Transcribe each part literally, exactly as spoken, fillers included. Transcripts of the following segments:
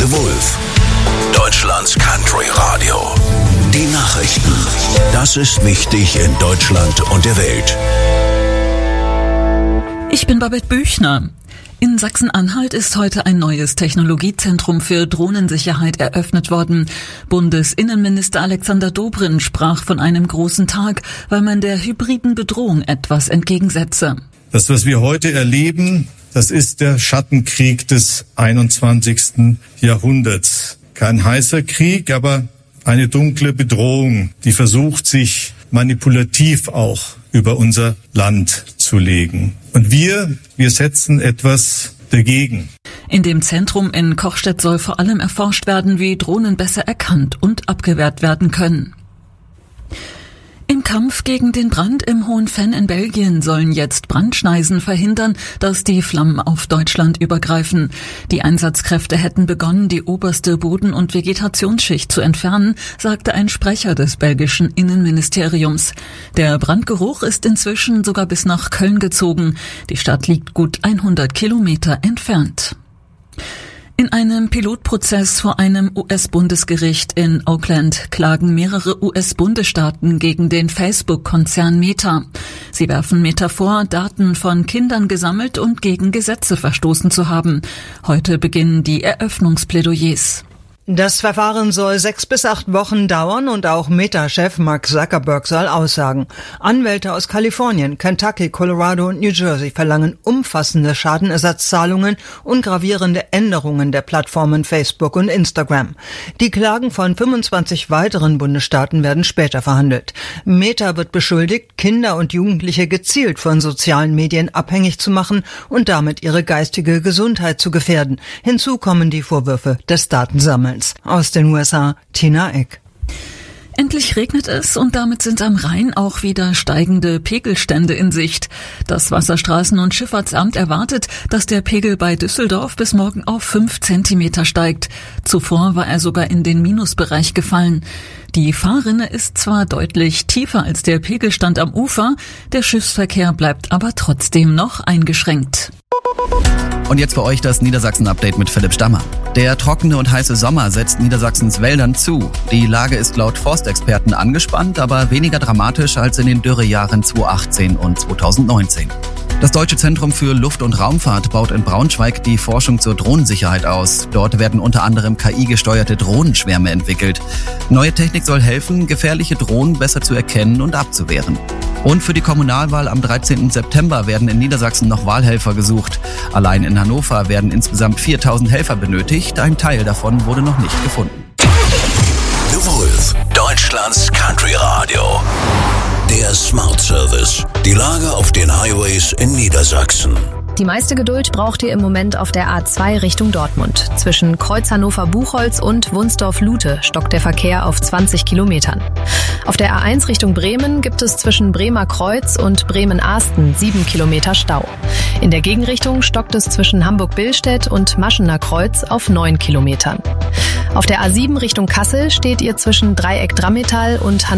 The Wolf, Deutschlands Country Radio. Die Nachrichten. Das ist wichtig in Deutschland und der Welt. Ich bin Babette Büchner. In Sachsen-Anhalt ist heute ein neues Technologiezentrum für Drohnensicherheit eröffnet worden. Bundesinnenminister Alexander Dobrindt sprach von einem großen Tag, weil man der hybriden Bedrohung etwas entgegensetze. Das, was wir heute erleben, das ist der Schattenkrieg des einundzwanzigsten Jahrhunderts. Kein heißer Krieg, aber eine dunkle Bedrohung, die versucht, sich manipulativ auch über unser Land zu legen. Und wir, wir setzen etwas dagegen. In dem Zentrum in Kochstedt soll vor allem erforscht werden, wie Drohnen besser erkannt und abgewehrt werden können. Im Kampf gegen den Brand im Hohenfenn in Belgien sollen jetzt Brandschneisen verhindern, dass die Flammen auf Deutschland übergreifen. Die Einsatzkräfte hätten begonnen, die oberste Boden- und Vegetationsschicht zu entfernen, sagte ein Sprecher des belgischen Innenministeriums. Der Brandgeruch ist inzwischen sogar bis nach Köln gezogen. Die Stadt liegt gut hundert Kilometer entfernt. In einem Pilotprozess vor einem U S-Bundesgericht in Oakland klagen mehrere U S-Bundesstaaten gegen den Facebook-Konzern Meta. Sie werfen Meta vor, Daten von Kindern gesammelt und gegen Gesetze verstoßen zu haben. Heute beginnen die Eröffnungsplädoyers. Das Verfahren soll sechs bis acht Wochen dauern und auch Meta-Chef Mark Zuckerberg soll aussagen. Anwälte aus Kalifornien, Kentucky, Colorado und New Jersey verlangen umfassende Schadenersatzzahlungen und gravierende Änderungen der Plattformen Facebook und Instagram. Die Klagen von fünfundzwanzig weiteren Bundesstaaten werden später verhandelt. Meta wird beschuldigt, Kinder und Jugendliche gezielt von sozialen Medien abhängig zu machen und damit ihre geistige Gesundheit zu gefährden. Hinzu kommen die Vorwürfe des Datensammelns. Aus den U S A, Tina Eck. Endlich regnet es und damit sind am Rhein auch wieder steigende Pegelstände in Sicht. Das Wasserstraßen- und Schifffahrtsamt erwartet, dass der Pegel bei Düsseldorf bis morgen auf fünf Zentimeter steigt. Zuvor war er sogar in den Minusbereich gefallen. Die Fahrrinne ist zwar deutlich tiefer als der Pegelstand am Ufer, der Schiffsverkehr bleibt aber trotzdem noch eingeschränkt. Und jetzt für euch das Niedersachsen-Update mit Philipp Stammer. Der trockene und heiße Sommer setzt Niedersachsens Wäldern zu. Die Lage ist laut Forstexperten angespannt, aber weniger dramatisch als in den Dürrejahren zweitausendachtzehn und zweitausendneunzehn. Das Deutsche Zentrum für Luft- und Raumfahrt baut in Braunschweig die Forschung zur Drohnensicherheit aus. Dort werden unter anderem K I-gesteuerte Drohnenschwärme entwickelt. Neue Technik soll helfen, gefährliche Drohnen besser zu erkennen und abzuwehren. Und für die Kommunalwahl am dreizehnten September werden in Niedersachsen noch Wahlhelfer gesucht. Allein in Hannover werden insgesamt viertausend Helfer benötigt. Ein Teil davon wurde noch nicht gefunden. The Wolf, Deutschlands Country Radio. Der Smart Service. Die Lage auf den Highways in Niedersachsen. Die meiste Geduld braucht ihr im Moment auf der A zwei Richtung Dortmund. Zwischen Kreuz Hannover-Buchholz und Wunsdorf-Lute stockt der Verkehr auf zwanzig Kilometern. Auf der A eins Richtung Bremen gibt es zwischen Bremer Kreuz und Bremen-Ahsten sieben Kilometer Stau. In der Gegenrichtung stockt es zwischen Hamburg-Billstedt und Maschener Kreuz auf neun Kilometern. Auf der A sieben Richtung Kassel steht ihr zwischen Dreieck-Drammetal und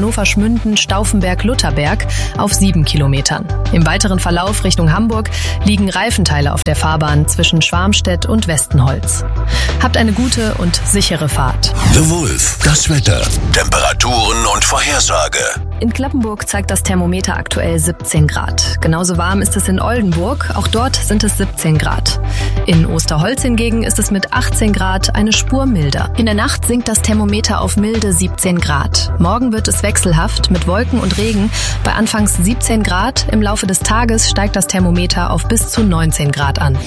Hannover-Schmünden-Stauffenberg-Lutherberg auf sieben Kilometern. Im weiteren Verlauf Richtung Hamburg liegen Reifenteile auf der Fahrbahn zwischen Schwarmstedt und Westenholz. Habt eine gute und sichere Fahrt. The Wolf, das Wetter, Temperaturen und Vorhersage. In Cleppenburg zeigt das Thermometer aktuell siebzehn Grad. Genauso warm ist es in Oldenburg, auch dort sind es siebzehn Grad. In Osterholz hingegen ist es mit achtzehn Grad eine Spur milder. In der Nacht sinkt das Thermometer auf milde siebzehn Grad. Morgen wird es wechselhaft mit Wolken und Regen bei anfangs siebzehn Grad. Im Laufe des Tages steigt das Thermometer auf bis zu neunzehn Grad an.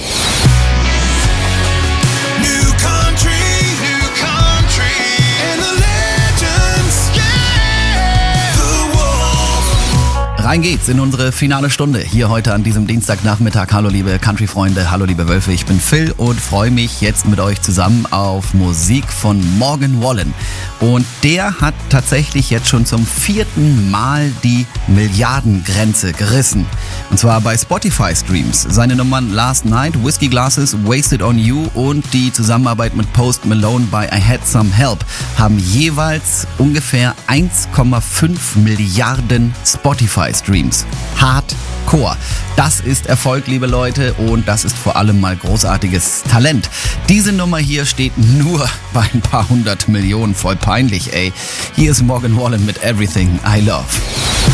Rein geht's in unsere finale Stunde hier heute an diesem Dienstagnachmittag. Hallo liebe Country-Freunde, hallo liebe Wölfe, ich bin Phil und freue mich jetzt mit euch zusammen auf Musik von Morgan Wallen. Und der hat tatsächlich jetzt schon zum vierten Mal die Milliardengrenze gerissen. Und zwar bei Spotify-Streams. Seine Nummern Last Night, Whiskey Glasses, Wasted on You und die Zusammenarbeit mit Post Malone bei I Had Some Help haben jeweils ungefähr eins Komma fünf Milliarden Spotify Spotify-Streams. Hardcore. Das ist Erfolg, liebe Leute, und das ist vor allem mal großartiges Talent. Diese Nummer hier steht nur bei ein paar hundert Millionen, voll peinlich, ey. Hier ist Morgan Wallen mit Everything I Love.